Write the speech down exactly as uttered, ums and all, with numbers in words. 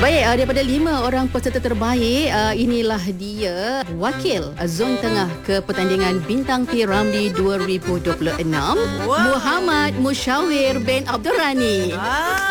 Baik, uh, daripada lima orang peserta terbaik, uh, inilah dia wakil uh, zon tengah ke pertandingan Bintang P Ramli dua ribu dua puluh enam, wow. Muhammad Musyawir bin Abdul Rani. Ah.